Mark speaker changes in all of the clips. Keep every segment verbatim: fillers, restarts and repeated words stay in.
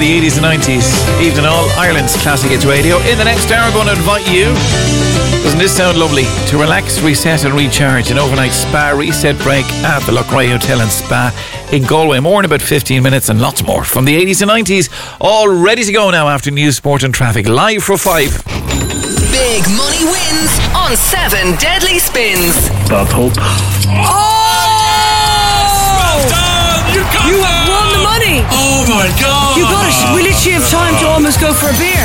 Speaker 1: the eighties and nineties. Evening all, Ireland's Classic Hits Radio. In the next hour, I'm going to invite you, doesn't this sound lovely, to relax, reset and recharge. An overnight spa reset break at the Lochroy Hotel and Spa in Galway. More in about fifteen minutes and lots more from the eighties and nineties. All ready to go now after news, sport and traffic. Live for five.
Speaker 2: Big money wins on seven Deadly Spins.
Speaker 3: Bob Hope.
Speaker 4: Oh! You, got
Speaker 5: you have won the money.
Speaker 4: Oh my God.
Speaker 5: You got it. We literally have time to almost go for a beer.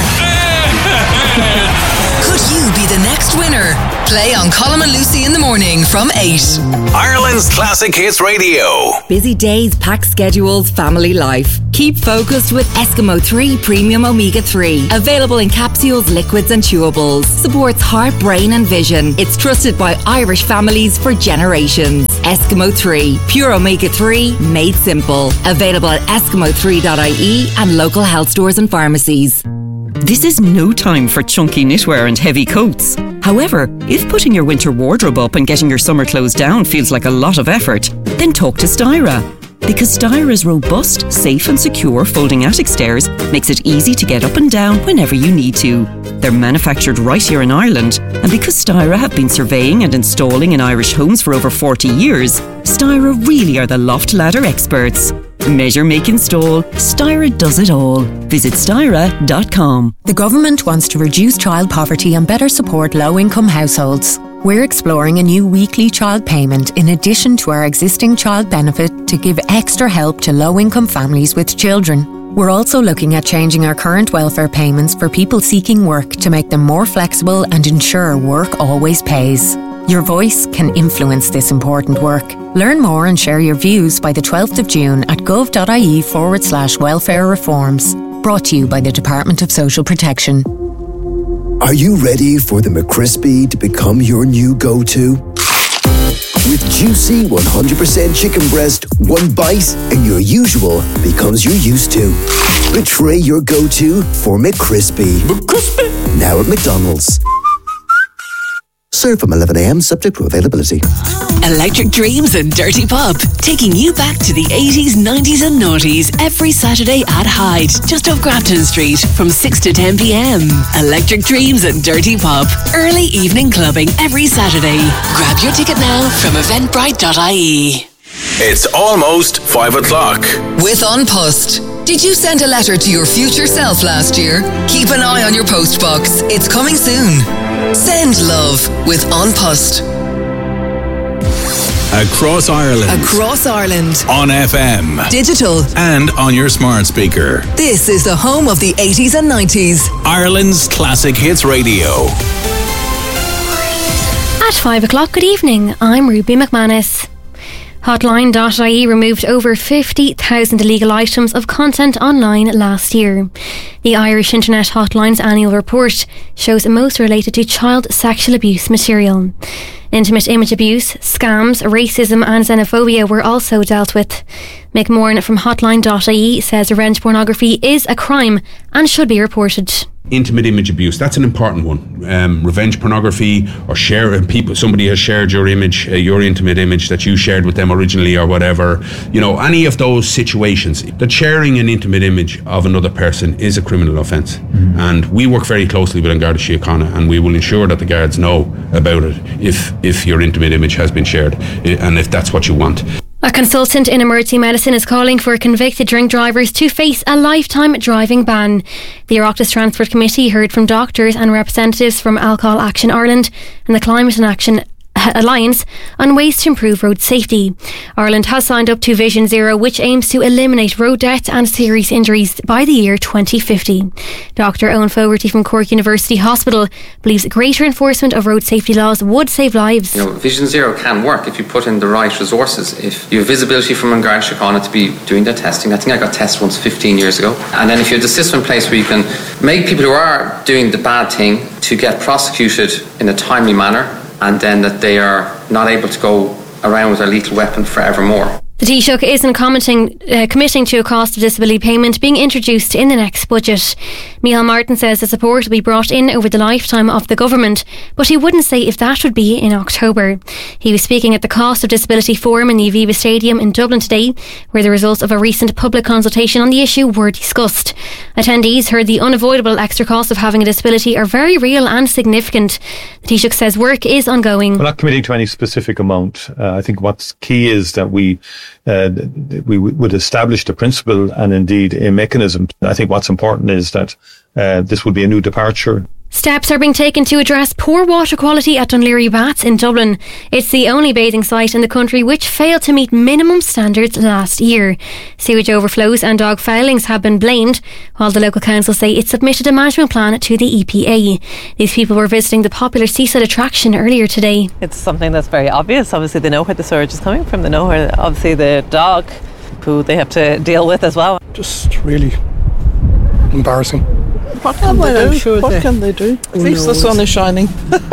Speaker 2: Could you be the next winner? Play on Colm and Lucy in the morning from eight.
Speaker 6: Ireland's Classic Hits Radio.
Speaker 7: Busy days, packed schedules, family life. Keep focused with Eskimo three Premium Omega three. Available in capsules, liquids and chewables. Supports heart, brain and vision. It's trusted by Irish families for generations. Eskimo three. Pure Omega three, made simple. Available at eskimo three dot I E and local health stores and pharmacies.
Speaker 8: This is no time for chunky knitwear and heavy coats. However, if putting your winter wardrobe up and getting your summer clothes down feels like a lot of effort, then talk to Styra. Because Styra's robust, safe and secure folding attic stairs makes it easy to get up and down whenever you need to. They're manufactured right here in Ireland, and because Styra have been surveying and installing in Irish homes for over forty years, Styra really are the loft ladder experts. Measure, make, install. Styra does it all. Visit styra dot com.
Speaker 9: The government wants to reduce child poverty and better support low-income households. We're exploring a new weekly child payment in addition to our existing child benefit to give extra help to low-income families with children. We're also looking at changing our current welfare payments for people seeking work to make them more flexible and ensure work always pays. Your voice can influence this important work. Learn more and share your views by the twelfth of June at gov.ie forward slash welfare reforms. Brought to you by the Department of Social Protection.
Speaker 10: Are you ready for the McCrispy to become your new go-to? With juicy one hundred percent chicken breast, one bite and your usual becomes your used to. Betray your go-to for McCrispy. McCrispy! Now at McDonald's. Serve from eleven a.m. subject to availability.
Speaker 2: Electric Dreams and Dirty Pop, taking you back to the eighties, nineties and noughties every Saturday at Hyde, just off Grafton Street from six to ten p.m. Electric Dreams and Dirty Pop, early evening clubbing every Saturday. Grab your ticket now from eventbrite dot I E.
Speaker 6: It's almost five o'clock.
Speaker 2: With An Post. Did you send a letter to your future self last year? Keep an eye on your post box. It's coming soon. Send love with An Post.
Speaker 6: Across Ireland.
Speaker 2: Across Ireland.
Speaker 6: On F M.
Speaker 2: Digital.
Speaker 6: And on your smart speaker.
Speaker 2: This is the home of the eighties and nineties.
Speaker 6: Ireland's Classic Hits Radio.
Speaker 11: At five o'clock, good evening. I'm Ruby McManus. Hotline dot I E removed over fifty thousand illegal items of content online last year. The Irish Internet Hotline's annual report shows most related to child sexual abuse material. Intimate image abuse, scams, racism and xenophobia were also dealt with. Mick Moran from Hotline dot I E says revenge pornography is a crime and should be reported.
Speaker 12: Intimate image abuse, that's an important one. Um, revenge pornography, or share people, somebody has shared your image, uh, your intimate image that you shared with them originally or whatever. You know, any of those situations, that sharing an intimate image of another person is a criminal offence. Mm-hmm. And we work very closely with An Garda Síochána, and we will ensure that the guards know about it if, if your intimate image has been shared, and if that's what you want.
Speaker 11: A consultant in emergency medicine is calling for convicted drink drivers to face a lifetime driving ban. The Oireachtas Transport Committee heard from doctors and representatives from Alcohol Action Ireland and the Climate and Action Alliance on ways to improve road safety. Ireland has signed up to Vision Zero, which aims to eliminate road deaths and serious injuries by the year twenty fifty. Doctor Owen Fogarty from Cork University Hospital believes greater enforcement of road safety laws would save lives.
Speaker 13: You know, Vision Zero can work if you put in the right resources. If you have visibility from An Garda Síochána to be doing that testing. I think I got tested once fifteen years ago. And then if you have the system in place where you can make people who are doing the bad thing to get prosecuted in a timely manner, and then that they are not able to go around with a lethal weapon forevermore.
Speaker 11: The Taoiseach isn't commenting, uh, committing to a cost of disability payment being introduced in the next budget. Micheál Martin says the support will be brought in over the lifetime of the government, but he wouldn't say if that would be in October. He was speaking at the Cost of Disability Forum in the Aviva Stadium in Dublin today, where the results of a recent public consultation on the issue were discussed. Attendees heard the unavoidable extra costs of having a disability are very real and significant. The Taoiseach says work is ongoing.
Speaker 3: We're not committing to any specific amount. Uh, I think what's key is that we Uh, we would establish the principle and indeed a mechanism. I think what's important is that uh, this would be a new departure.
Speaker 11: Steps are being taken to address poor water quality at Dunleary Baths in Dublin. It's the only bathing site in the country which failed to meet minimum standards last year. Sewage overflows and dog foulings have been blamed, while the local council say it submitted a management plan to the E P A. These people were visiting the popular seaside attraction earlier today.
Speaker 14: It's something that's very obvious. Obviously they know where the sewage is coming from. They know where, obviously, the dog who they have to deal with as well.
Speaker 15: Just really embarrassing.
Speaker 16: What can, well, they, do? Sure what they, can they do? At least the sun is shining.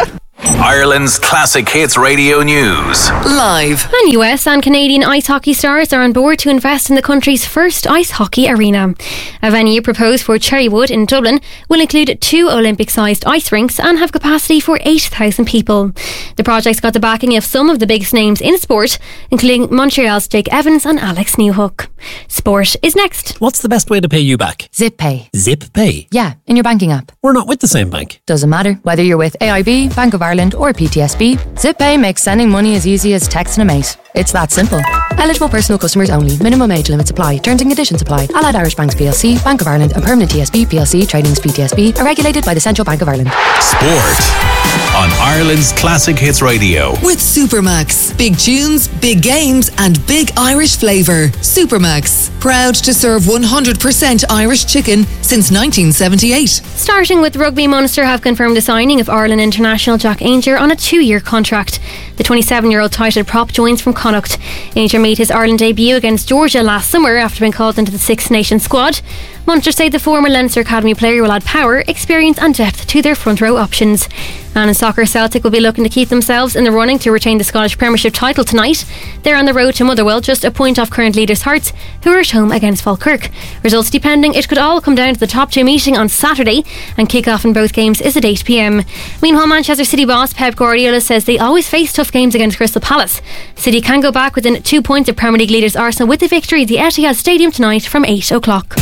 Speaker 6: Ireland's Classic Hits Radio News.
Speaker 11: Live. And U S and Canadian ice hockey stars are on board to invest in the country's first ice hockey arena. A venue proposed for Cherrywood in Dublin will include two Olympic-sized ice rinks and have capacity for eight thousand people. The project's got the backing of some of the biggest names in sport, including Montreal's Jake Evans and Alex Newhook. Sport is next.
Speaker 17: What's the best way to pay you back?
Speaker 18: Zip Pay.
Speaker 17: Zip Pay?
Speaker 18: Yeah, in your banking app.
Speaker 17: We're not with the same bank.
Speaker 18: Doesn't matter. Whether you're with A I B, Bank of Ireland or P T S B, Zip Pay makes sending money as easy as texting a mate. It's that simple. Eligible personal customers only. Minimum age limits apply. Terms and conditions apply. Allied Irish Banks P L C, Bank of Ireland and Permanent T S B P L C Trading's P T S B are regulated by the Central Bank of Ireland.
Speaker 6: Sport on Ireland's Classic Hits Radio.
Speaker 19: With Supermax. Big tunes, big games and big Irish flavour. Supermax. Proud to serve one hundred percent Irish chicken since nineteen seventy-eight.
Speaker 11: Starting with rugby, Munster have confirmed the signing of Ireland international Jack Ainger on a two-year contract. The twenty-seven-year-old titled prop joins from Connacht. Ainger made his Ireland debut against Georgia last summer after being called into the Six Nations squad. Munster say the former Leinster Academy player will add power, experience and depth to their front row options. And in soccer, Celtic will be looking to keep themselves in the running to retain the Scottish Premiership title tonight. They're on the road to Motherwell, just a point off current leaders Hearts, who are at home against Falkirk. Results depending, it could all come down to the top two meeting on Saturday, and kick-off in both games is at eight p.m. Meanwhile, Manchester City boss Pep Guardiola says they always face tough games against Crystal Palace. City can go back within two points of Premier League leaders Arsenal with the victory at the Etihad Stadium tonight from eight o'clock.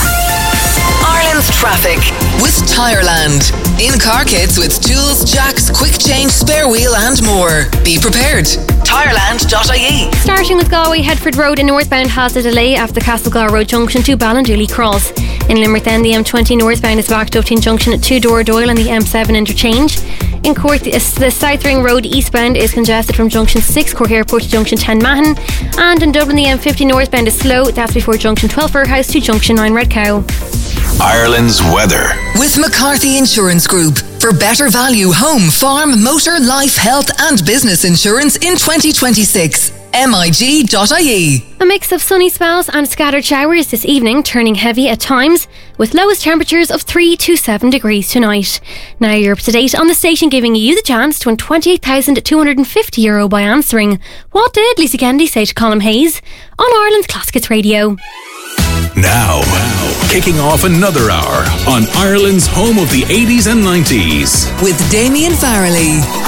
Speaker 19: Ireland's traffic with Tireland. In-car kits with tools, jacks, quick change, spare wheel and more. Be prepared. Tireland dot I E.
Speaker 11: Starting with Galway, Headford Road in northbound has a delay after the Castlegar Road junction to Ballindooley Cross. In Limerick then, the M twenty northbound is back to Upton Junction at Two Door Doyle and the M seven interchange. In Cork, the South Ring Road eastbound is congested from Junction six Cork Airport to Junction ten Mahon. And in Dublin, the M fifty northbound is slow. That's before Junction twelve Fairhouse to Junction nine Redcow.
Speaker 6: Ireland's weather.
Speaker 19: With McCarthy Insurance Group. For better value home, farm, motor, life, health and business insurance in twenty twenty-six. M I G dot I E.
Speaker 11: A mix of sunny spells and scattered showers this evening, turning heavy at times, with lowest temperatures of three to seven degrees tonight. Now you're up to date on the station, giving you the chance to win twenty-eight thousand two hundred fifty euro by answering What did Lisa Kennedy say to Colm Hayes on Ireland's Classic Hits Radio.
Speaker 6: Now, now, kicking off another hour on Ireland's home of the eighties and nineties.
Speaker 19: With Damien Farrelly.